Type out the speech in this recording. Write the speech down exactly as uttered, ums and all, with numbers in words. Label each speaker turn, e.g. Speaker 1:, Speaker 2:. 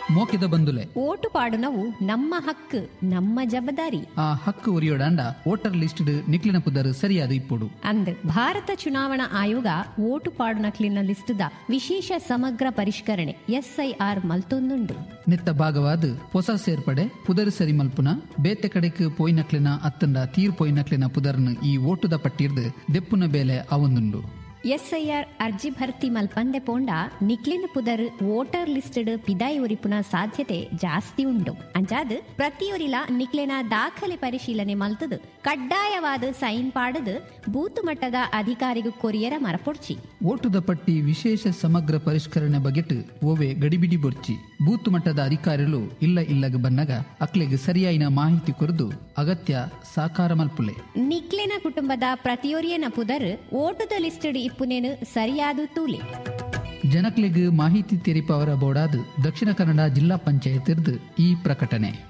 Speaker 1: ಮೋಕೆದ ಬಂದುಲೆ
Speaker 2: ಓಟು ಪಾಡುನವು ನಮ್ಮ ಹಕ್ಕು ನಮ್ಮ ಜವಾಬ್ದಾರಿ.
Speaker 1: ಆ ಹಕ್ಕು ಉರಿಯೋಡಾಂಡ ವೋಟರ್ ಲಿಸ್ಟ್ ನಿಕ್ಲಿನ ಪುದರ್ ಸರಿಯಾದ ಇಪ್ಪುಡು
Speaker 2: ಅಂದ್ ಭಾರತ ಚುನಾವಣಾ ಆಯೋಗ ಓಟು ಪಾಡು ನಕ್ಲಿನ ಲಿಸ್ಟ್ ದ ವಿಶೇಷ ಸಮಗ್ರ ಪರಿಷ್ಕರಣೆ ಎಸ್ ಐ ಆರ್ ಮಲ್ತೊಂದುಂಡು.
Speaker 1: ನೆತ್ತ ಭಾಗವಾದ ಹೊಸ ಸೇರ್ಪಡೆ ಪುದರ್ ಸರಿ ಮಲ್ಪುನ ಬೇತೆ ಕಡೆಕ್ ಪೋಯ್ನಕ್ಲಿನ ಅತ್ತಂಡ ತೀರ್ ಪೋಯ್ನಕ್ಲಿನ ಪುದರ್ನ ಈ ಓಟುದ ಪಟ್ಟಿರ್ದು ದೆಪ್ಪುನ ಬೇಲೆ ಅವೊಂದುಂಡು.
Speaker 2: ಎಸ್ ಐ ಆರ್ ಅರ್ಜಿ ಭರ್ತಿ ಮಲ್ಪಂದೆ ಪೋಂಡ ನಿಕ್ಲಿನ ಪುದರ್ ವೋಟರ್ ಲಿಸ್ಟಡ್ ಪಿದಾಯಿ ಉರಿಪುನ ಸಾಧ್ಯತೆ ಜಾಸ್ತಿ ಉಂಡು. ಅಂಚಾದ್ ಪ್ರತಿಯೊರಿಲ ನಿಕ್ಲಿನ ದಾಖಲೆ ಪರಿಶೀಲನೆ ಮಲ್ತದು ಕಡ್ಡಾಯವಾದ ಸೈನ್ ಪಾಡದು ಬೂತ್ ಮಟ್ಟದ ಅಧಿಕಾರಿಗೂ ಕೊರಿಯರ ಮರಪೊಡ್ಚಿ.
Speaker 1: ಓಟುದ ಪಟ್ಟಿ ವಿಶೇಷ ಸಮಗ್ರ ಪರಿಷ್ಕರಣೆ ಬಗೆಟ್ ಓವೆ ಗಡಿಬಿಡಿ ಬೊರ್ಚಿ ಬೂತ್ ಮಟ್ಟದ ಅಧಿಕಾರಿಗಳು ಇಲ್ಲ ಇಲ್ಲಗ ಬನ್ನಗ ಅಕ್ಲೆಗ್ ಸರಿಯಾಯಿನ ಮಾಹಿತಿ ಕೊರದು ಅಗತ್ಯ ಸಾಕಾರ ಮಲ್ಪುಲೆ.
Speaker 2: ನಿಕ್ಲಿನ ಕುಟುಂಬದ ಪ್ರತಿಯೊರಿಯನ ಪುದರ್ ಓಟುದ ಲಿಸ್ಟಡ್ ಇಪ್ಪುನೇನು ಸರಿಯಾದ ತೂಲೆ.
Speaker 1: ಜನಕ್ಲೆಗ್ ಮಾಹಿತಿ ತೆರಿಪವರ ಬೋರ್ಡಾದ ದಕ್ಷಿಣ ಕನ್ನಡ ಜಿಲ್ಲಾ ಪಂಚಾಯತ್ ಈ ಪ್ರಕಟಣೆ.